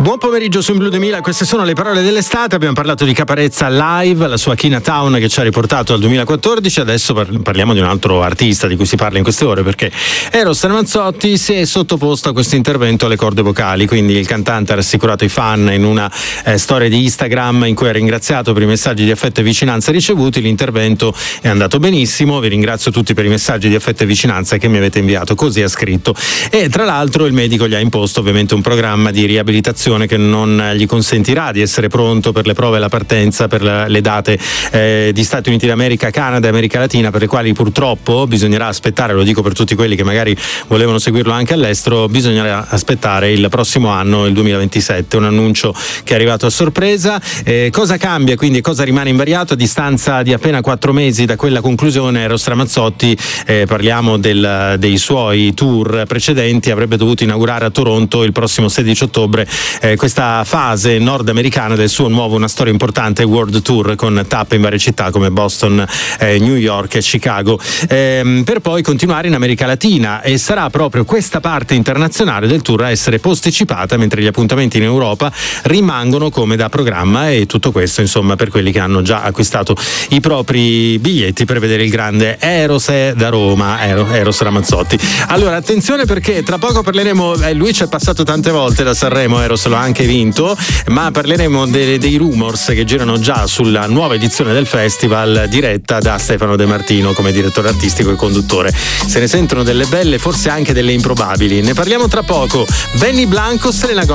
Buon pomeriggio su In Blu 2000, queste sono le parole dell'estate. Abbiamo parlato di Caparezza live, la sua Chinatown che ci ha riportato al 2014. Adesso parliamo di un altro artista di cui si parla in queste ore, perché Eros Ramazzotti si è sottoposto a questo intervento alle corde vocali. Quindi il cantante ha rassicurato i fan in una storia di Instagram in cui ha ringraziato per i messaggi di affetto e vicinanza ricevuti. L'intervento è andato benissimo, vi ringrazio tutti per i messaggi di affetto e vicinanza che mi avete inviato, così ha scritto. E tra l'altro il medico gli ha imposto ovviamente un programma di riabilitazione che non gli consentirà di essere pronto per le prove alla partenza per le date di Stati Uniti d'America, Canada e America Latina, per le quali purtroppo bisognerà aspettare, lo dico per tutti quelli che magari volevano seguirlo anche all'estero, bisognerà aspettare il prossimo anno, il 2027, un annuncio che è arrivato a sorpresa. Cosa cambia quindi, cosa rimane invariato a distanza di appena 4 mesi da quella conclusione? Eros Ramazzotti, parliamo dei suoi tour precedenti, avrebbe dovuto inaugurare a Toronto il prossimo 16 ottobre questa fase nordamericana del suo nuovo Una storia importante World Tour, con tappe in varie città come Boston, New York e Chicago, per poi continuare in America Latina, e sarà proprio questa parte internazionale del tour a essere posticipata, mentre gli appuntamenti in Europa rimangono come da programma. E tutto questo insomma per quelli che hanno già acquistato i propri biglietti per vedere il grande Eros da Roma, Eros Ramazzotti. Allora attenzione, perché tra poco parleremo, lui ci è passato tante volte da Sanremo, Eros l'ha anche vinto, ma parleremo dei rumors che girano già sulla nuova edizione del festival, diretta da Stefano De Martino come direttore artistico e conduttore. Se ne sentono delle belle, forse anche delle improbabili. Ne parliamo tra poco. Benny Blanco, Selena Gomez.